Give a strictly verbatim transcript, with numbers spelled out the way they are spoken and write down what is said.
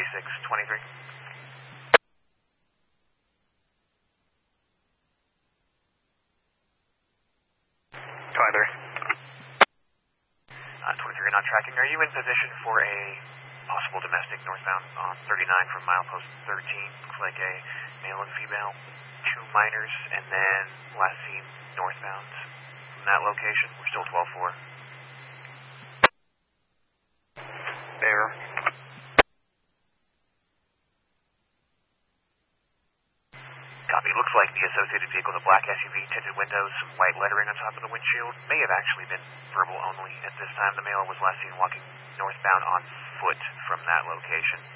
thirty-six twenty-three. twenty-three. Uh, twenty-three, not tracking. Are you in position for a possible domestic northbound on thirty-nine from milepost thirteen? Looks like a male and female, two minors, and then last seen northbound from that location. We're still twelve four. There. Copy. Looks like the associated vehicle, the black S U V, tinted windows, some white lettering on top of the windshield, may have actually been verbal only at this time. The male was last seen walking northbound on foot from that location.